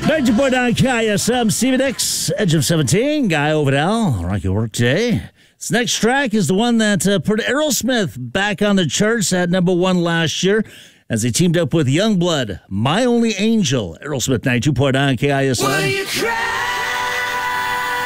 90.9 KISM, Stevie Nicks, Edge of 17, Guy Overdell, rock your work today. This next track is the one that put Aerosmith back on the charts at number one last year as they teamed up with Youngblood, My Only Angel. Aerosmith 92.9 KISM.